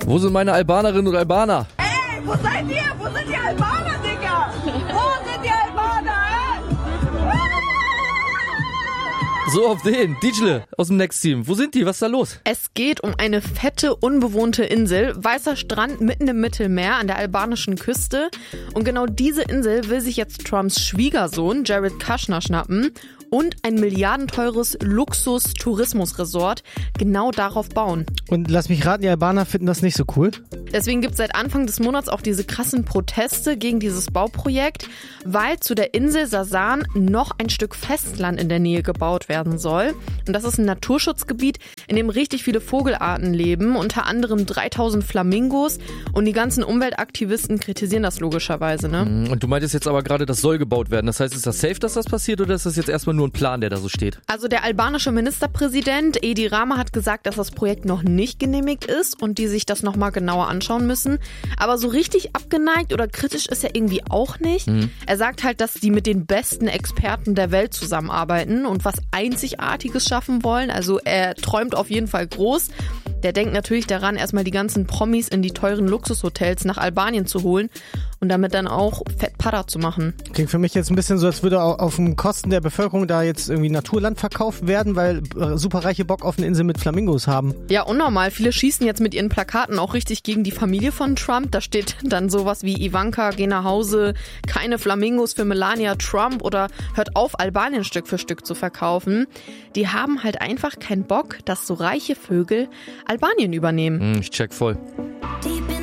Wo sind meine Albanerinnen und Albaner? Ey, wo seid ihr? Wo sind die Albaner, Digga? Wo sind die Albaner, So auf den. Dijle aus dem Next Team. Wo sind die? Was ist da los? Es geht um eine fette, unbewohnte Insel. Weißer Strand mitten im Mittelmeer an der albanischen Küste. Und genau diese Insel will sich jetzt Trumps Schwiegersohn Jared Kushner schnappen und ein milliardenteures Luxus-Tourismusresort genau darauf bauen. Und lass mich raten, die Albaner finden das nicht so cool? Deswegen gibt es seit Anfang des Monats auch diese krassen Proteste gegen dieses Bauprojekt, weil zu der Insel Sasan noch ein Stück Festland in der Nähe gebaut werden soll. Und das ist ein Naturschutzgebiet, in dem richtig viele Vogelarten leben, unter anderem 3000 Flamingos. Und die ganzen Umweltaktivisten kritisieren das logischerweise, ne? Und du meintest jetzt aber gerade, das soll gebaut werden. Das heißt, ist das safe, dass das passiert, oder ist das jetzt erstmal nur ein Plan, der da so steht? Also der albanische Ministerpräsident Edi Rama hat gesagt, dass das Projekt noch nicht genehmigt ist und die sich das nochmal genauer anschauen müssen. Aber so richtig abgeneigt oder kritisch ist er irgendwie auch nicht. Er sagt halt, dass die mit den besten Experten der Welt zusammenarbeiten und was Einzigartiges schaffen wollen. Also er träumt auf jeden Fall groß. Der denkt natürlich daran, erstmal die ganzen Promis in die teuren Luxushotels nach Albanien zu holen und damit dann auch fett Para zu machen. Klingt für mich jetzt ein bisschen so, als würde auf den Kosten der Bevölkerung da jetzt irgendwie Naturland verkauft werden, weil Superreiche Bock auf eine Insel mit Flamingos haben. Ja, unnormal. Viele schießen jetzt mit ihren Plakaten auch richtig gegen die Familie von Trump. Da steht dann sowas wie Ivanka, geh nach Hause, keine Flamingos für Melania Trump oder hört auf, Albanien Stück für Stück zu verkaufen. Die haben halt einfach keinen Bock, dass so reiche Vögel Albanien übernehmen. Ich check voll.